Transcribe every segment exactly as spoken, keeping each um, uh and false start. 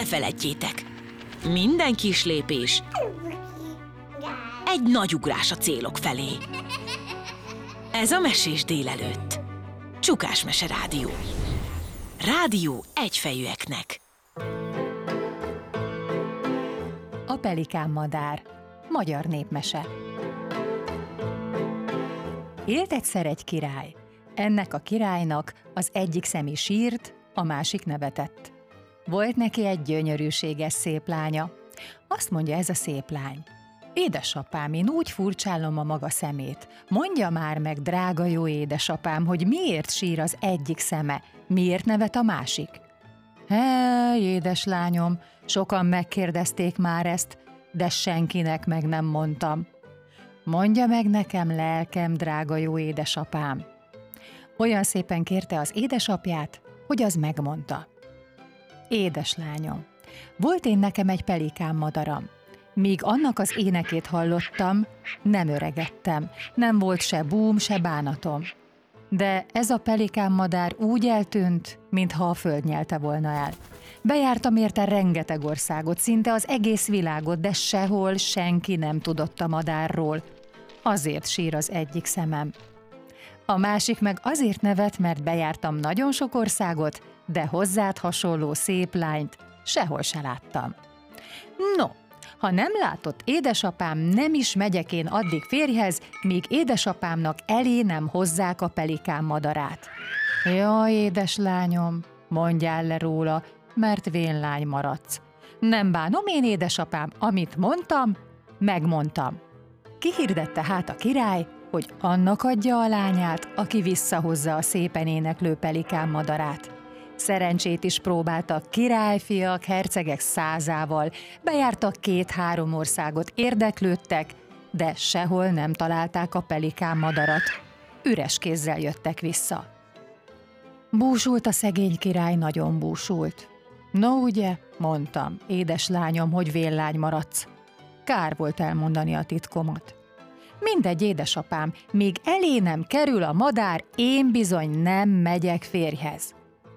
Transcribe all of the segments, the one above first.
ne feledjétek, minden kis lépés egy nagy ugrás a célok felé. Ez a Mesés délelőtt. Csukás Mese Rádió. Rádió egyfejűeknek. A pelikánmadár. Magyar népmese. Élt egyszer egy király. Ennek a királynak az egyik személy sírt, a másik nevetett. Volt neki egy gyönyörűséges szép lánya. Azt mondja ez a szép lány: édesapám, én úgy furcsálom a maga szemét. Mondja már meg, drága jó édesapám, hogy miért sír az egyik szeme, miért nevet a másik? Hé, édeslányom, sokan megkérdezték már ezt, de senkinek meg nem mondtam. Mondja meg nekem, lelkem, drága jó édesapám. Olyan szépen kérte az édesapját, hogy az megmondta. Édeslányom, volt én nekem egy pelikánmadaram. Míg annak az énekét hallottam, nem öregettem, nem volt se búm, se bánatom. De ez a pelikánmadár úgy eltűnt, mintha a föld nyelte volna el. Bejártam érte rengeteg országot, szinte az egész világot, de sehol senki nem tudott a madárról. Azért sír az egyik szemem. A másik meg azért nevet, mert bejártam nagyon sok országot, de hozzád hasonló szép lányt sehol se láttam. No, ha nem látott édesapám, nem is megyek én addig férjhez, míg édesapámnak elé nem hozzák a pelikánmadarát. Jaj, édeslányom, mondjál le róla, mert vénlány maradsz. Nem bánom én, édesapám, amit mondtam, megmondtam. Kihirdette hát a király, hogy annak adja a lányát, aki visszahozza a szépen éneklő pelikánmadarát. Szerencsét is próbáltak királyfiak, hercegek százával, bejártak két-három országot, érdeklődtek, de sehol nem találták a pelikánmadarat. Üres kézzel jöttek vissza. Búsult a szegény király, nagyon búsult. No ugye, mondtam, édeslányom, hogy vénlány maradsz. Kár volt elmondani a titkomat. Mindegy, édesapám, míg elé nem kerül a madár, én bizony nem megyek férjhez.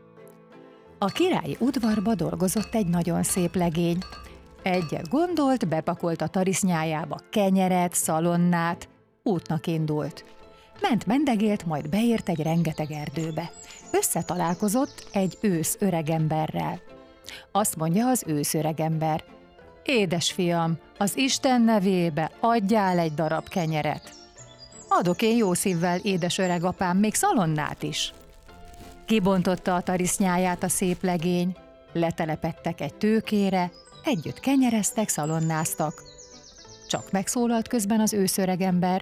A királyi udvarba dolgozott egy nagyon szép legény. Egyet gondolt, bepakolt a tarisznyájába kenyeret, szalonnát, útnak indult. Ment mendegélt, majd beért egy rengeteg erdőbe. Összetalálkozott egy ősz öregemberrel. Azt mondja az ősz öregember: édesfiam, az Isten nevébe adjál egy darab kenyeret. Adok én jó szívvel, édes öregapám, még szalonnát is. Kibontotta a tarisznyáját a szép legény, letelepedtek egy tőkére, együtt kenyereztek, szalonnáztak. Csak megszólalt közben az őszöregember: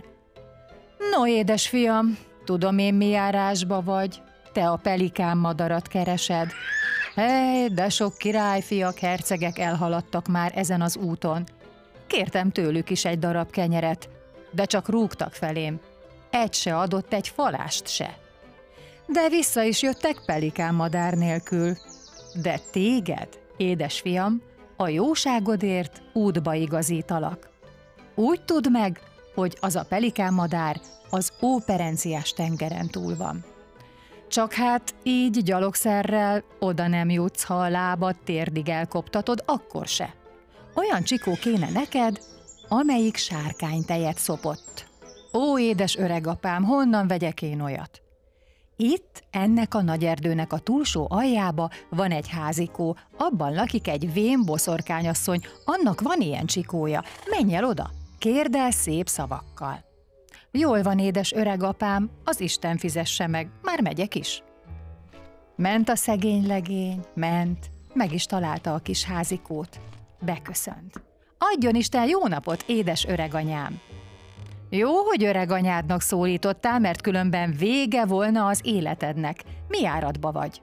no, édesfiam, tudom én, mi járásba vagy, te a pelikánmadarat keresed. Hely, de sok királyfiak, hercegek elhaladtak már ezen az úton. Kértem tőlük is egy darab kenyeret, de csak rúgtak felém. Egy se adott egy falást se. De vissza is jöttek pelikánmadár nélkül. De téged, édesfiam, a jóságodért útba igazítalak. Úgy tudd meg, hogy az a pelikánmadár az Óperenciás tengeren túl van. Csak hát így gyalogszerrel oda nem jutsz, ha a lábad térdig elkoptatod, akkor se. Olyan csikó kéne neked, amelyik sárkánytejet szopott. Ó, édes öregapám, honnan vegyek én olyat? Itt, ennek a nagy erdőnek a túlsó aljába van egy házikó, abban lakik egy vén boszorkányasszony, annak van ilyen csikója. Menj el oda, kérd el szép szavakkal. Jól van, édes öregapám, az Isten fizesse meg, már megyek is. Ment a szegény legény, ment, meg is találta a kis házikót. Beköszönt. Adjon Isten jó napot, édes öreganyám! Jó, hogy öreganyádnak szólítottál, mert különben vége volna az életednek. Mi áradba vagy?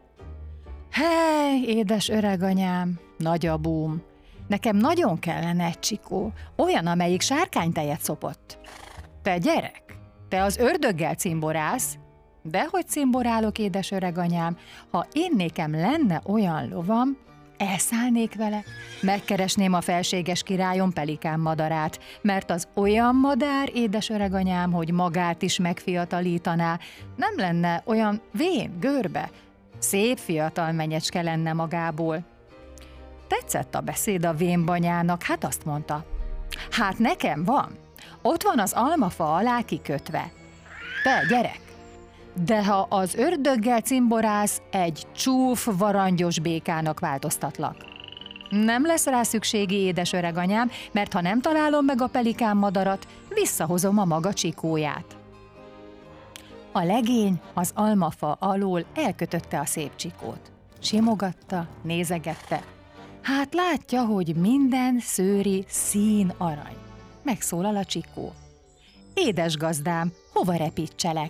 Hely, édes öreganyám, nagy a búm. Nekem nagyon kellene egy csikó, olyan, amelyik sárkánytejet szopott. Te gyerek, te az ördöggel cimborálsz? Dehogy cimborálok, édes öreganyám, ha én nékem lenne olyan lovam, elszállnék vele, megkeresném a felséges királyom pelikánmadarát, mert az olyan madár, édes öreganyám, hogy magát is megfiatalítaná, nem lenne olyan vén, görbe, szép fiatal menyecske lenne magából. Tetszett a beszéd a vénbanyának, hát azt mondta: hát nekem van, ott van az almafa alá kikötve. Te, gyerek! De ha az ördöggel cimborász, egy csúf, varangyos békának változtatlak. Nem lesz rá szükségi, édes öreganyám, mert ha nem találom meg a pelikán madarat, visszahozom a maga csikóját. A legény az almafa alól elkötötte a szép csikót. Simogatta, nézegette. Hát látja, hogy minden szőri szín arany. Megszólal a csikó. Édes gazdám, hova repítselek?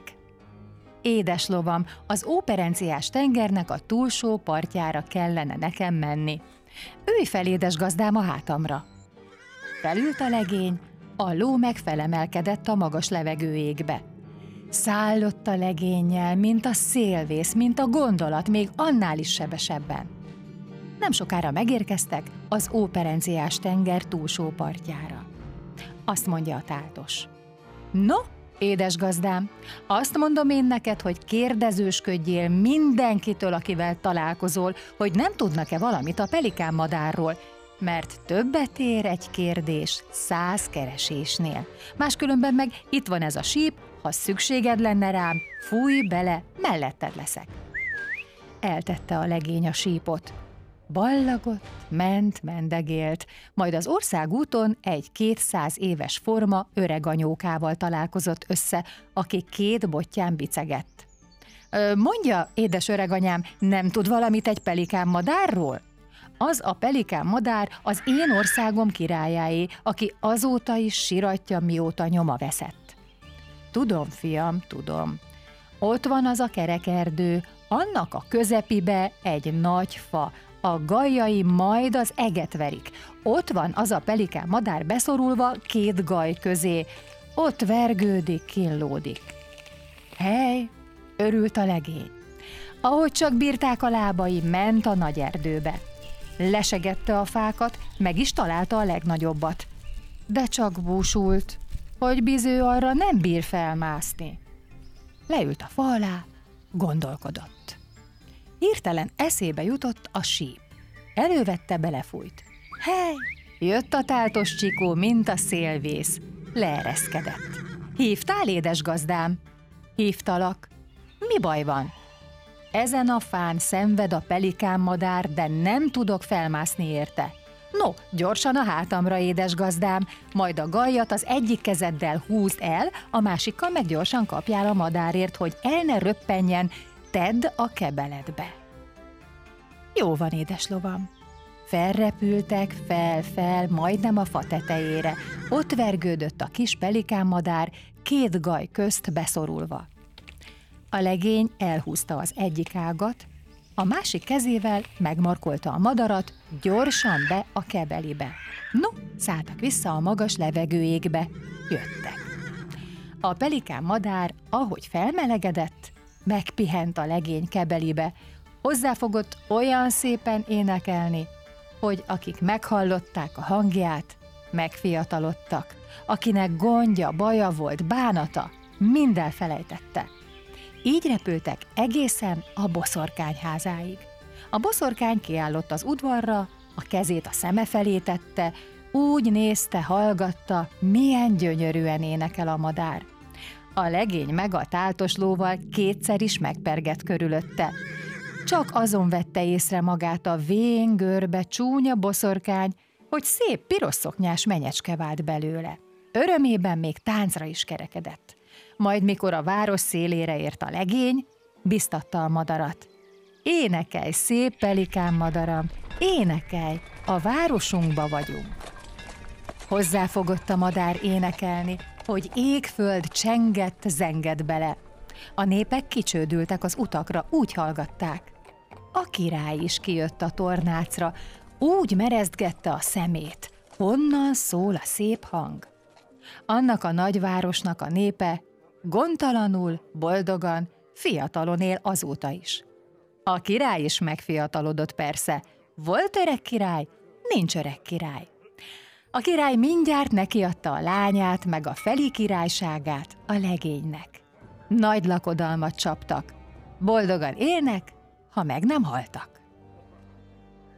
Édes lovam, az óperenciás tengernek a túlsó partjára kellene nekem menni. Ülj fel, édes gazdám, a hátamra. Felült a legény, a ló meg felemelkedett a magas levegő égbe. Szállott a legénnyel, mint a szélvész, mint a gondolat, még annál is sebesebben. Nem sokára megérkeztek az óperenciás tenger túlsó partjára. Azt mondja a táltos: no, édes gazdám, azt mondom én neked, hogy kérdezősködjél mindenkitől, akivel találkozol, hogy nem tudnak-e valamit a pelikán madárról, mert többet ér egy kérdés száz keresésnél. Máskülönben meg itt van ez a síp, ha szükséged lenne rám, fújj bele, melletted leszek. Eltette a legény a sípot. Ballagott, ment, mendegélt, majd az országúton egy kétszáz éves forma öreg anyókával találkozott össze, aki két bottyán bicegett. Mondja, édes öreganyám, nem tud valamit egy pelikán madárról? Az a pelikán madár az én országom királyáé, aki azóta is siratja, mióta nyoma veszett. Tudom, fiam, tudom. Ott van az a kerekerdő, annak a közepibe egy nagy fa, a gajjai majd az eget verik. Ott van az a pelikán madár beszorulva két gaj közé. Ott vergődik, kínlódik. Hely, örült a legény. Ahogy csak bírták a lábai, ment a nagy erdőbe. Lesegette a fákat, meg is találta a legnagyobbat. De csak búsult, hogy biző arra nem bír felmászni. Leült a fa alá, gondolkodott. Hirtelen eszébe jutott a síp. Elővette, belefújt. Hely, jött a táltos csikó, mint a szélvész. Leereszkedett. Hívtál, édes gazdám? Hívtalak. Mi baj van? Ezen a fán szenved a pelikán madár, de nem tudok felmászni érte. No, gyorsan a hátamra, édes gazdám, majd a gajjat az egyik kezeddel húzd el, a másikkal meg gyorsan kapjál a madárért, hogy el ne röppenjen, tedd a kebeledbe. Jó van, édes lovam. Felrepültek, fel-fel, majdnem a fa tetejére. Ott vergődött a kis pelikánmadár, két gaj közt beszorulva. A legény elhúzta az egyik ágat, a másik kezével megmarkolta a madarat, gyorsan be a kebelibe. No, szálltak vissza a magas levegőjégbe, jöttek. A pelikán madár, ahogy felmelegedett, megpihent a legény kebelibe, hozzáfogott olyan szépen énekelni, hogy akik meghallották a hangját, megfiatalodtak. Akinek gondja, baja volt, bánata, mind elfelejtette. Így repültek egészen a boszorkány házáig. A boszorkány kiállott az udvarra, a kezét a szeme felé tette, úgy nézte, hallgatta, milyen gyönyörűen énekel a madár. A legény meg a táltos lóval kétszer is megpergett körülötte. Csak azon vette észre magát a vén, görbe, csúnya boszorkány, hogy szép piros szoknyás menyecske vált belőle. Örömében még táncra is kerekedett. Majd mikor a város szélére ért a legény, biztatta a madarat. Énekelj, szép pelikán madaram, énekelj, a városunkba vagyunk. Hozzáfogott a madár énekelni, hogy ég-föld csengett, zengett bele. A népek kicsődültek az utakra, úgy hallgatták. A király is kijött a tornácra, úgy mereztgette a szemét, honnan szól a szép hang. Annak a nagyvárosnak a népe gondtalanul, boldogan, fiatalon él azóta is. A király is megfiatalodott persze. Volt öreg király, nincs öreg király. A király mindjárt nekiadta a lányát, meg a feli királyságát a legénynek. Nagy lakodalmat csaptak. Boldogan élnek, ha meg nem haltak.